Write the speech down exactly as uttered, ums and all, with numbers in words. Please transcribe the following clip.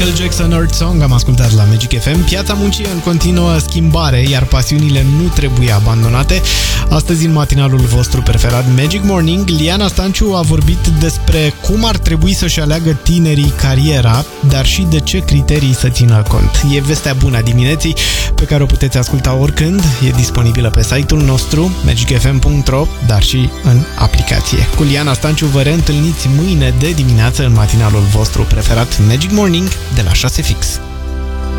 Michael Jackson, Earth Song, am ascultat la Magic F M. Piața muncii în continuă schimbare, iar pasiunile nu trebuie abandonate. Astăzi, în matinalul vostru preferat Magic Morning, Liana Stanciu a vorbit despre cum ar trebui să-și aleagă tinerii cariera, dar și de ce criterii să țină cont. E vestea bună a dimineții, pe care o puteți asculta oricând. E disponibilă pe site-ul nostru magic f m punct r o, dar și în aplicație. Cu Liana Stanciu vă reîntâlniți mâine de dimineață în matinalul vostru preferat Magic Morning de la șase fix.